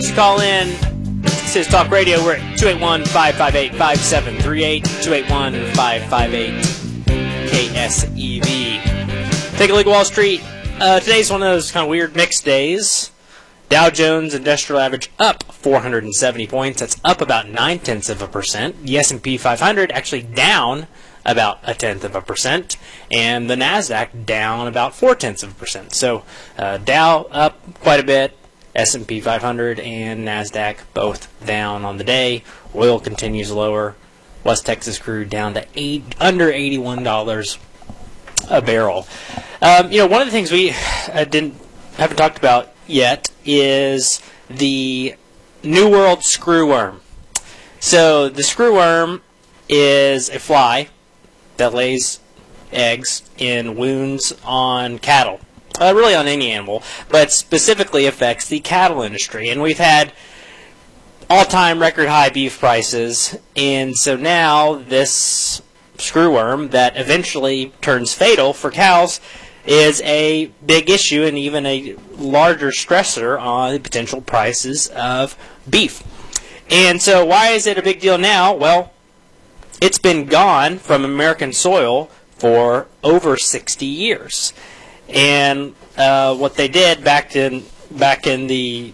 To call in, this is Talk Radio. We're at 281-558-5738, 281-558-KSEV. Take a look at Wall Street. Today's one of those kind of weird mixed days. Dow Jones Industrial Average up 470 points. That's up about 0.9%. The S&P 500 actually down about 0.1%, and the Nasdaq down about 0.4%. So Dow up quite a bit. S&P 500 and Nasdaq both down on the day. Oil continues lower. West Texas crude down to under $81 a barrel. One of the things we haven't talked about yet is the New World screwworm. So the screwworm is a fly that lays eggs in wounds on cattle. Really on any animal, but specifically affects the cattle industry. And we've had all-time record high beef prices, and so now this screwworm that eventually turns fatal for cows is a big issue and even a larger stressor on the potential prices of beef. And so why is it a big deal now? Well, it's been gone from American soil for over 60 years. And what they did back in the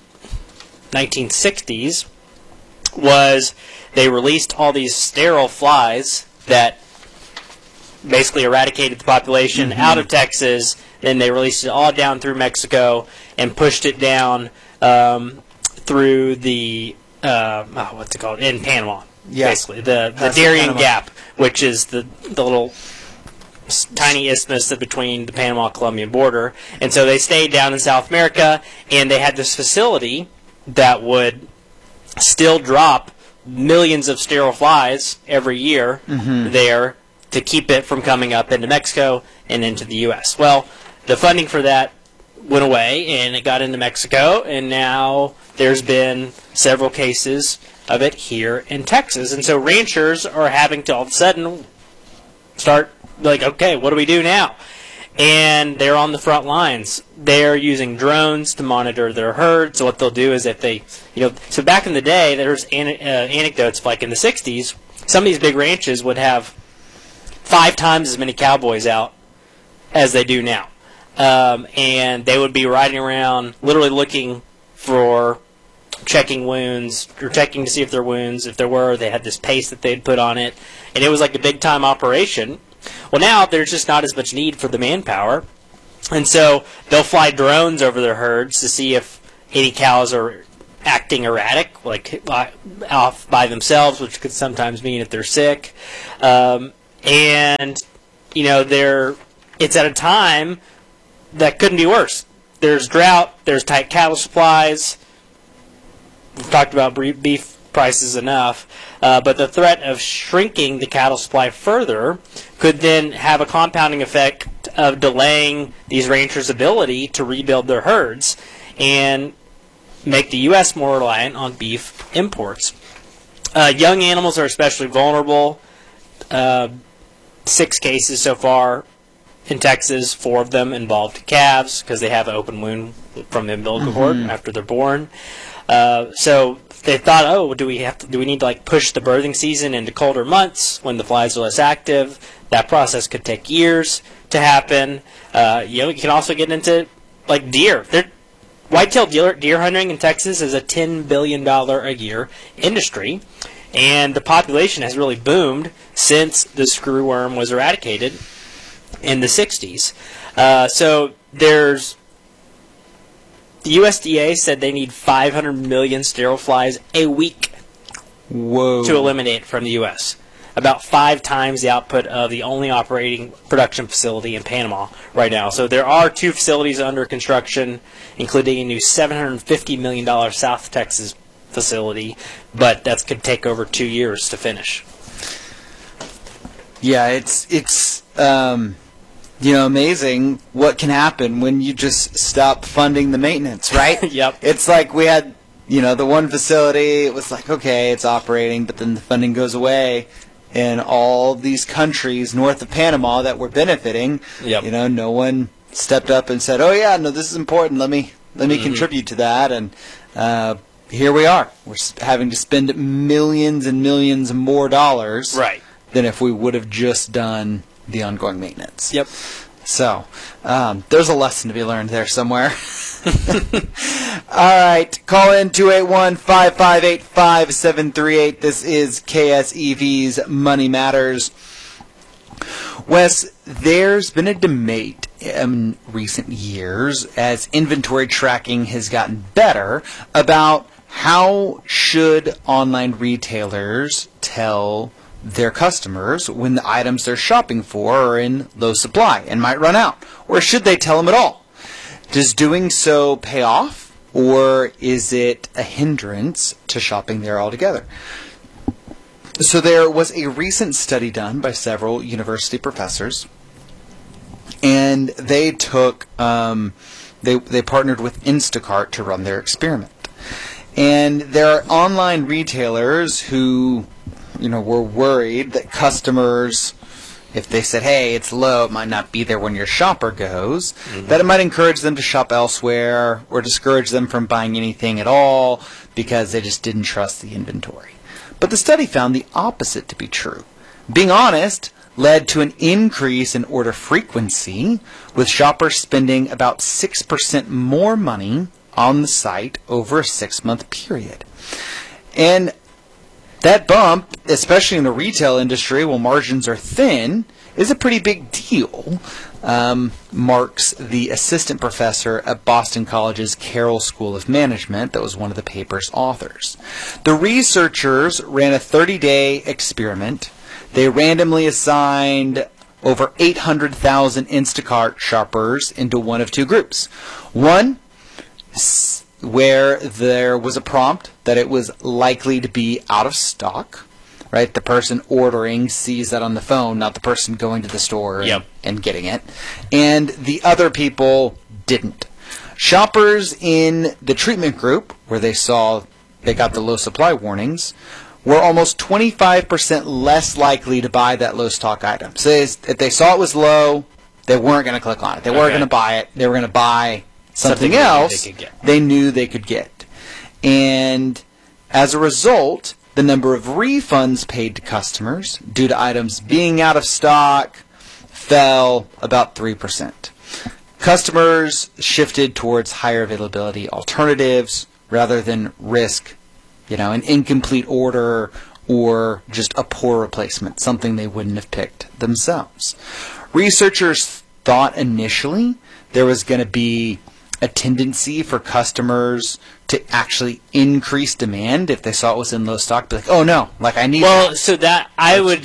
1960s was they released all these sterile flies that basically eradicated the population out of Texas. Then they released it all down through Mexico and pushed it down through the what's it called, in Panama. Yes. Basically the Darien Gap, which is the little tiny isthmus between the Panama-Colombian border. And so they stayed down in South America, and they had this facility that would still drop millions of sterile flies every year there to keep it from coming up into Mexico and into the U.S. Well, the funding for that went away, and it got into Mexico, and now there's been several cases of it here in Texas. And so ranchers are having to all of a sudden start like, okay, what do we do now? And they're on the front lines. They're using drones to monitor their herds. So what they'll do is if they, so back in the day, there's anecdotes like in the 60s, some of these big ranches would have 5 times as many cowboys out as they do now. And they would be riding around literally looking for checking wounds or checking to see if there were wounds. If there were, they had this paste that they'd put on it. And it was like a big-time operation. Well, now there's just not as much need for the manpower, and so they'll fly drones over their herds to see if any cows are acting erratic, like off by themselves, which could sometimes mean if they're sick. And it's at a time that couldn't be worse. There's drought, there's tight cattle supplies. We've talked about beef prices enough, but the threat of shrinking the cattle supply further could then have a compounding effect of delaying these ranchers' ability to rebuild their herds and make the U.S. more reliant on beef imports. Young animals are especially vulnerable. 6 cases so far in Texas, 4 of them involved calves because they have an open wound from the umbilical cord after they're born. So they thought, do we need to push the birthing season into colder months when the flies are less active? That process could take years to happen. You can also get into deer. Whitetail deer hunting in Texas is a $10 billion a year industry, and the population has really boomed since the screwworm was eradicated in the 60s. So there's the USDA said they need 500 million sterile flies a week to eliminate from the U.S. About 5 times the output of the only operating production facility in Panama right now. So there are 2 facilities under construction, including a new $750 million South Texas facility, but that could take over 2 years to finish. Yeah, it's amazing what can happen when you just stop funding the maintenance, right? Yep. It's like we had, the one facility, it was like, okay, it's operating, but then the funding goes away. And all these countries north of Panama that were benefiting, no one stepped up and said, oh, yeah, no, this is important. Let me contribute to that. And here we are. We're having to spend millions and millions more dollars than if we would have just done the ongoing maintenance. Yep. So, there's a lesson to be learned there somewhere. All right, call in 281-558-5738. This is KSEV's Money Matters. Wes, there's been a debate in recent years as inventory tracking has gotten better about how should online retailers tell their customers when the items they're shopping for are in low supply and might run out, or should they tell them at all? Does doing so pay off, or is it a hindrance to shopping there altogether? So there was a recent study done by several university professors, and they took they partnered with Instacart to run their experiment. And there are online retailers who, were worried that customers, if they said, hey, it's low, it might not be there when your shopper goes, that it might encourage them to shop elsewhere or discourage them from buying anything at all because they just didn't trust the inventory. But the study found the opposite to be true. Being honest led to an increase in order frequency, with shoppers spending about 6% more money on the site over a 6-month period. And that bump, especially in the retail industry where margins are thin, is a pretty big deal, marks the assistant professor at Boston College's Carroll School of Management that was one of the paper's authors. The researchers ran a 30-day experiment. They randomly assigned over 800,000 Instacart shoppers into one of two groups. One, where there was a prompt that it was likely to be out of stock, right? The person ordering sees that on the phone, not the person going to the store and getting it. And the other people didn't. Shoppers in the treatment group, where they got the low supply warnings, were almost 25% less likely to buy that low stock item. So if they saw it was low, they weren't going to click on it. They weren't going to buy it. They were going to buy something else they knew they could get. And as a result, the number of refunds paid to customers due to items being out of stock fell about 3%. Customers shifted towards higher availability alternatives rather than risk, an incomplete order or just a poor replacement, something they wouldn't have picked themselves. Researchers thought initially there was going to be a tendency for customers to actually increase demand if they saw it was in low stock. Be like, oh no, I need. Well, so that I would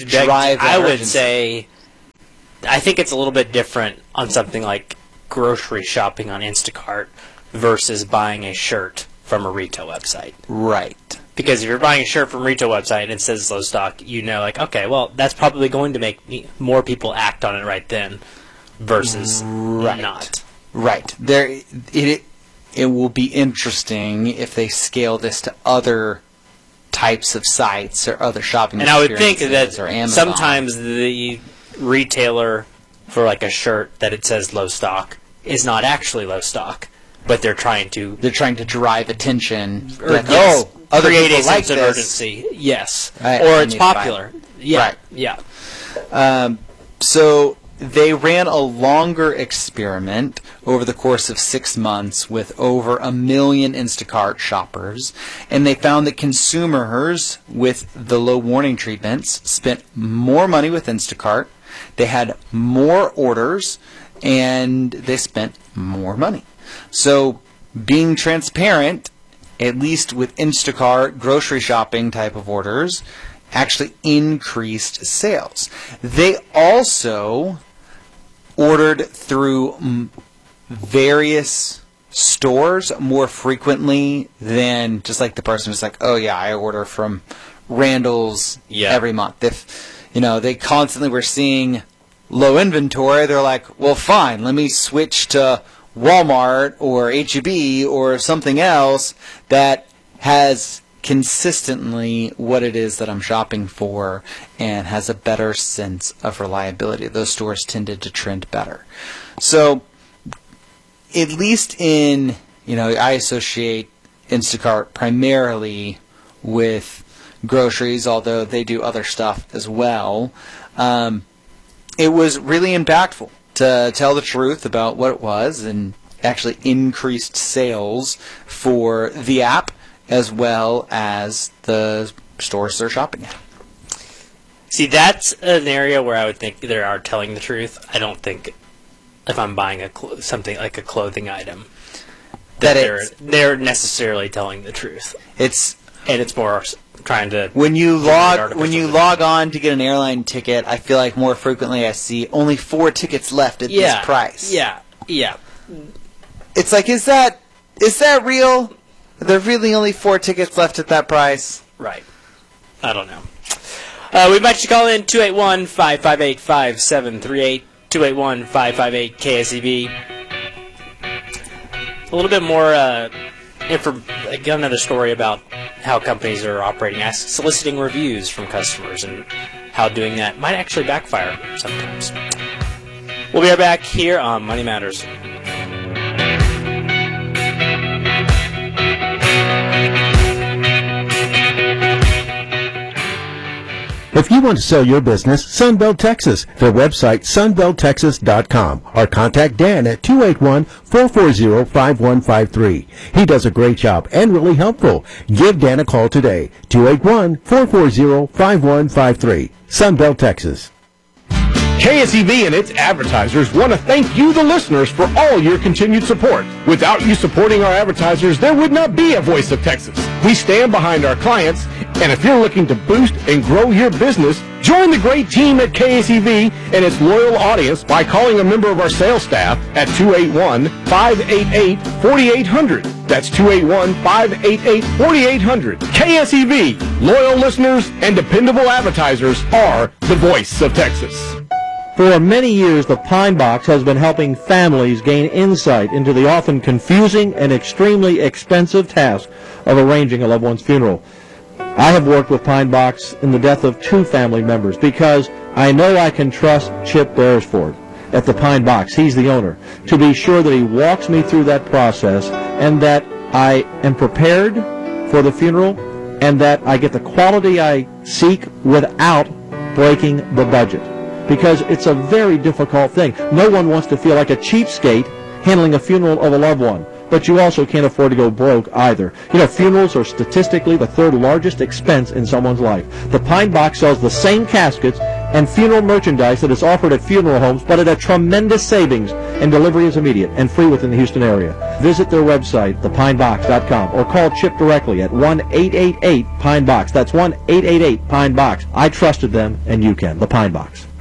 say, I think it's a little bit different on something like grocery shopping on Instacart versus buying a shirt from a retail website. Right. Because if you're buying a shirt from a retail website and it says low stock, okay, well, that's probably going to make more people act on it right then versus not. Right. It will be interesting if they scale this to other types of sites or other shopping experiences. And I would think that sometimes the retailer for a shirt that it says low stock is not actually low stock, but they're trying to drive attention. Other create a sense of urgency. Yes. Or it's popular. Yeah. Right. Yeah. So they ran a longer experiment over the course of 6 months with over 1 million Instacart shoppers, and they found that consumers with the low warning treatments spent more money with Instacart, they had more orders, and they spent more money. So being transparent, at least with Instacart grocery shopping type of orders, actually increased sales. They also ordered through various stores more frequently than just the person who's oh yeah, I order from Randall's every month. If they constantly were seeing low inventory, they're well, fine, let me switch to Walmart or H-E-B or something else that has consistently what it is that I'm shopping for and has a better sense of reliability. Those stores tended to trend better. So at least I associate Instacart primarily with groceries, although they do other stuff as well. It was really impactful to tell the truth about what it was, and actually increased sales for the app as well as the stores they're shopping at. See, that's an area where I would think they are telling the truth. I don't think if I'm buying something like a clothing item that they're necessarily telling the truth. It's more trying to when you log on to get an airline ticket, I feel like more frequently I see only 4 tickets left at this price. Yeah. It's like, is that real? Are there really only 4 tickets left at that price? Right. I don't know. We might just call in 281-558-5738, 281-558-KSEV. A little bit more, I got another story about how companies are operating, soliciting reviews from customers, and how doing that might actually backfire sometimes. We'll be right back here on Money Matters. If you want to sell your business, Sunbelt Texas. Their website, sunbelttexas.com. Or contact Dan at 281-440-5153. He does a great job and really helpful. Give Dan a call today, 281-440-5153. Sunbelt Texas. KSEV and its advertisers want to thank you, the listeners, for all your continued support. Without you supporting our advertisers, there would not be a Voice of Texas. We stand behind our clients, and if you're looking to boost and grow your business, join the great team at KSEV and its loyal audience by calling a member of our sales staff at 281-588-4800. That's 281-588-4800. KSEV, loyal listeners and dependable advertisers are the Voice of Texas. For many years, the Pine Box has been helping families gain insight into the often confusing and extremely expensive task of arranging a loved one's funeral. I have worked with Pine Box in the death of 2 family members because I know I can trust Chip Beresford at the Pine Box. He's the owner. To be sure that he walks me through that process and that I am prepared for the funeral and that I get the quality I seek without breaking the budget. Because it's a very difficult thing. No one wants to feel like a cheapskate handling a funeral of a loved one. But you also can't afford to go broke either. You know, funerals are statistically the 3rd largest expense in someone's life. The Pine Box sells the same caskets and funeral merchandise that is offered at funeral homes, but at a tremendous savings, and delivery is immediate and free within the Houston area. Visit their website, thepinebox.com, or call Chip directly at 1-888-PINE-BOX. That's 1-888-PINE-BOX. I trusted them, and you can. The Pine Box.